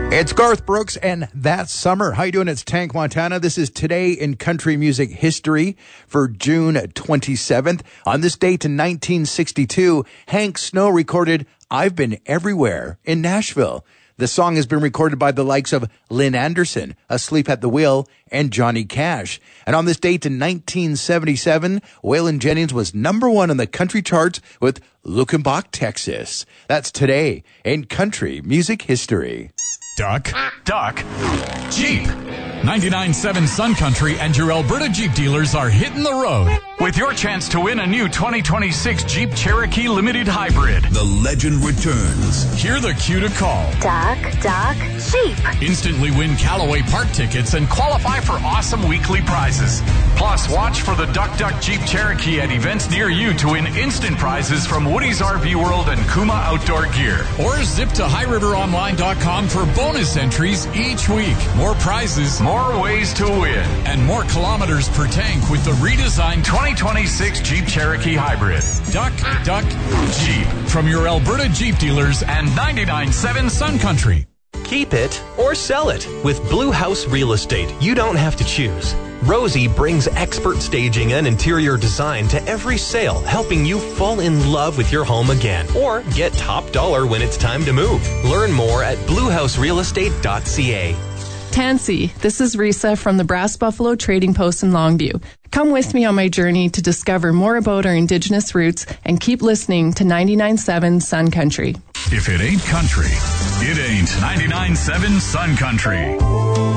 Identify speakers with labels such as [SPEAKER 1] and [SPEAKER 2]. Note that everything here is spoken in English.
[SPEAKER 1] It's Garth Brooks and That Summer. How you doing? It's Tank Montana. This is Today in Country Music History for June 27th. On this date in 1962, Hank Snow recorded I've Been Everywhere in Nashville. The song has been recorded by the likes of Lynn Anderson, Asleep at the Wheel, and Johnny Cash. And on this date in 1977, Waylon Jennings was number one on the country charts with Luckenbach, Texas. That's Today in Country Music History.
[SPEAKER 2] Duck, Jeep. 99.7 Sun Country and your Alberta Jeep dealers are hitting the road with your chance to win a new 2026 Jeep Cherokee Limited Hybrid.
[SPEAKER 3] The legend returns.
[SPEAKER 2] Hear the cue to call.
[SPEAKER 4] Duck, Jeep.
[SPEAKER 2] Instantly win Callaway Park tickets and qualify for awesome weekly prizes. Plus, watch for the Duck Jeep Cherokee at events near you to win instant prizes from Woody's RV World and Kuma Outdoor Gear. Or zip to highriveronline.com for bonus entries each week. More prizes, more ways to win, and more kilometers per tank with the redesigned 2026 Jeep Cherokee Hybrid. Duck, Jeep. From your Alberta Jeep dealers and 99.7 Sun Country.
[SPEAKER 5] Keep it or sell it. With Blue House Real Estate, you don't have to choose. Rosie brings expert staging and interior design to every sale, helping you fall in love with your home again or get top dollar when it's time to move. Learn more at bluehouserealestate.ca.
[SPEAKER 6] Tansy, this is Risa from the Brass Buffalo Trading Post in Longview. Come with me on my journey to discover more about our Indigenous roots and keep listening to 99.7 Sun Country.
[SPEAKER 2] If it ain't country, it ain't 99.7 Sun Country.